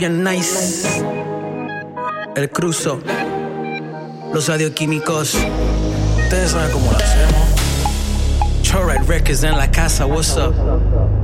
Bien nice. El cruzo. Los radioquímicos. Ustedes saben cómo lo hacemos. Chorite Records en la casa, what's up?